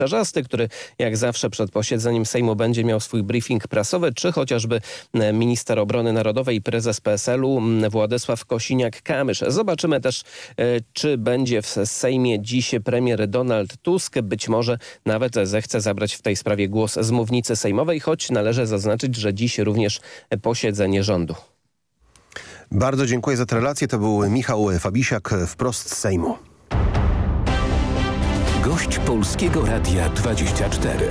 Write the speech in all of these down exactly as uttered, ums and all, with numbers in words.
Czarzasty, który jak zawsze przed posiedzeniem Sejmu będzie miał swój briefing prasowy, czy chociażby minister obrony narodowej i prezes P S L-u Władysław Kosiniak-Kamysz. Zobaczymy też, czy będzie w Sejmie dziś premier Donald Tusk. Być może nawet zechce zabrać w tej sprawie głos z mównicy sejmowej, choć należy zaznaczyć, że dziś również posiedzenie rządu. Bardzo dziękuję za tę relację. To był Michał Fabisiak, wprost z Sejmu. Gość Polskiego Radia dwadzieścia cztery.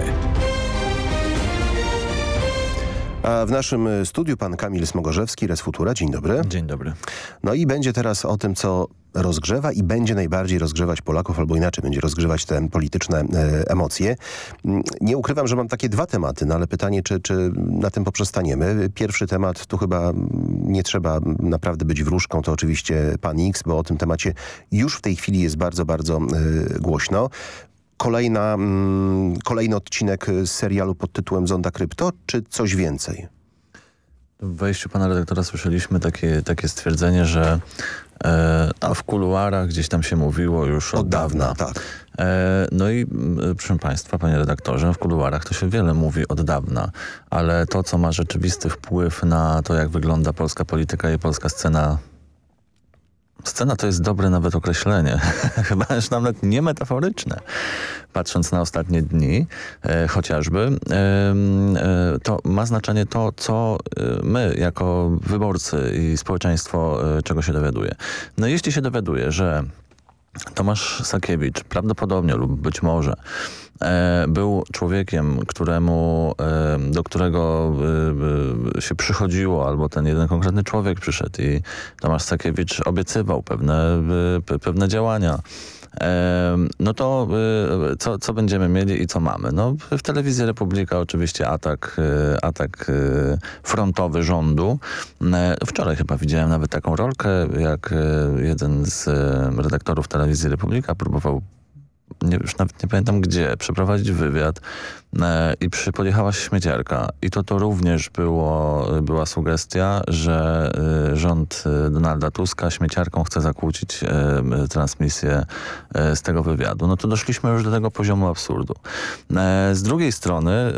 A w naszym studiu pan Kamil Smogorzewski, Res Futura. Dzień dobry. Dzień dobry. No i będzie teraz o tym, co rozgrzewa i będzie najbardziej rozgrzewać Polaków, albo inaczej, będzie rozgrzewać te polityczne e, emocje. Nie ukrywam, że mam takie dwa tematy, no ale pytanie, czy, czy na tym poprzestaniemy. Pierwszy temat, tu chyba nie trzeba naprawdę być wróżką, to oczywiście pan X, bo o tym temacie już w tej chwili jest bardzo, bardzo e, głośno. Kolejna, mm, kolejny odcinek z serialu pod tytułem Zonda Krypto, czy coś więcej? W wejściu pana redaktora słyszeliśmy takie, takie stwierdzenie, że e, a w kuluarach gdzieś tam się mówiło już od, od dawna. dawna tak. E, no i proszę państwa, panie redaktorze, w kuluarach to się wiele mówi od dawna, ale to, co ma rzeczywisty wpływ na to, jak wygląda polska polityka i polska scena, Scena to jest dobre nawet określenie, chyba już nawet nie metaforyczne. Patrząc na ostatnie dni e, chociażby, e, e, to ma znaczenie to, co my jako wyborcy i społeczeństwo e, czego się dowiaduje. No jeśli się dowiaduje, że Tomasz Sakiewicz prawdopodobnie lub być może e, był człowiekiem, któremu, e, do którego e, się przychodziło, albo ten jeden konkretny człowiek przyszedł i Tomasz Sakiewicz obiecywał pewne, e, pewne działania. E, no to e, co, co będziemy mieli i co mamy? No, w Telewizji Republika oczywiście atak, e, atak e, frontowy rządu. E, wczoraj chyba widziałem nawet taką rolkę, jak e, jeden z e, redaktorów Telewizji Republika próbował, nie, już nawet nie pamiętam gdzie, przeprowadzić wywiad e, i przy, podjechała śmieciarka. I to to również było, była sugestia, że e, rząd Donalda Tuska śmieciarką chce zakłócić e, transmisję e, z tego wywiadu. No to doszliśmy już do tego poziomu absurdu. E, z drugiej strony e,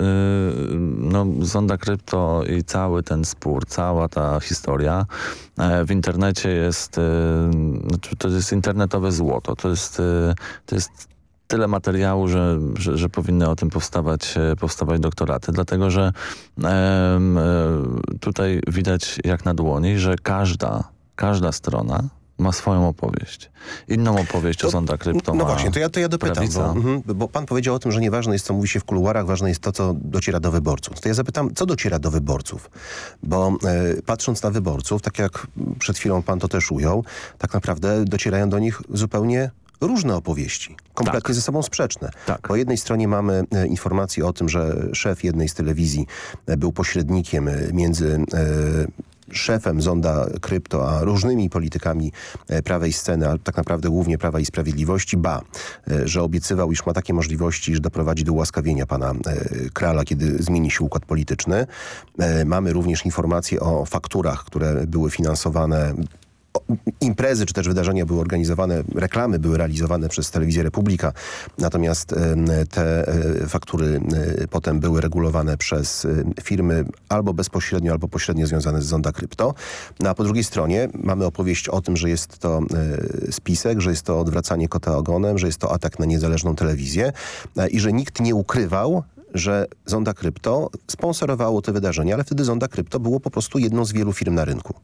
no, Zonda Krypto i cały ten spór, cała ta historia e, w internecie jest, e, znaczy to jest internetowe złoto. To jest, e, to jest tyle materiału, że, że, że powinny o tym powstawać, powstawać doktoraty, dlatego że e, tutaj widać jak na dłoni, że każda, każda strona ma swoją opowieść. Inną opowieść to, o Zonda Krypto No ma właśnie, to ja, to ja dopytam, bo, mhm, bo pan powiedział o tym, że nieważne jest, co mówi się w kuluarach, ważne jest to, co dociera do wyborców. To ja zapytam, co dociera do wyborców? Bo e, patrząc na wyborców, tak jak przed chwilą pan to też ujął, tak naprawdę docierają do nich zupełnie różne opowieści, kompletnie tak. ze sobą sprzeczne. Tak. Po jednej stronie mamy e, informację o tym, że szef jednej z telewizji e, był pośrednikiem e, między e, szefem Zonda Krypto, a różnymi politykami e, prawej sceny, ale tak naprawdę głównie Prawa i Sprawiedliwości, ba, e, że obiecywał, iż ma takie możliwości, iż doprowadzi do ułaskawienia pana e, Krala, kiedy zmieni się układ polityczny. E, mamy również informacje o fakturach, które były finansowane, imprezy czy też wydarzenia były organizowane, reklamy były realizowane przez Telewizję Republika, natomiast te faktury potem były regulowane przez firmy albo bezpośrednio, albo pośrednio związane z Zonda Krypto. No a po drugiej stronie mamy opowieść o tym, że jest to spisek, że jest to odwracanie kota ogonem, że jest to atak na niezależną telewizję i że nikt nie ukrywał, że Zonda Krypto sponsorowało te wydarzenia, ale wtedy Zonda Krypto było po prostu jedną z wielu firm na rynku.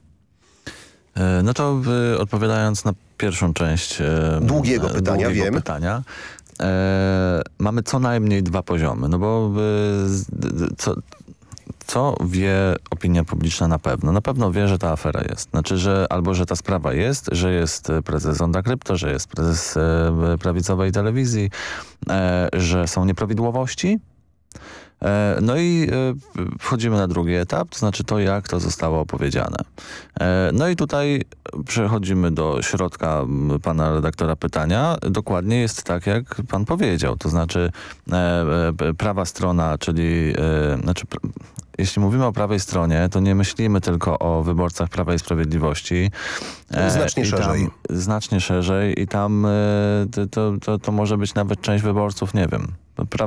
No to y, odpowiadając na pierwszą część y, długiego pytania, długiego wiem. pytania y, mamy co najmniej dwa poziomy, no bo y, co, co wie opinia publiczna na pewno? Na pewno wie, że ta afera jest. Znaczy, że albo że ta sprawa jest, że jest prezes Zonda Krypto, że jest prezes y, prawicowej telewizji, y, że są nieprawidłowości. No i wchodzimy na drugi etap, to znaczy to, jak to zostało opowiedziane. No i tutaj przechodzimy do środka pana redaktora pytania. Dokładnie jest tak, jak pan powiedział. To znaczy prawa strona, czyli... Znaczy, jeśli mówimy o prawej stronie, to nie myślimy tylko o wyborcach Prawa i Sprawiedliwości. Znacznie I szerzej. Tam, znacznie szerzej i tam to, to, to może być nawet część wyborców, nie wiem, prawa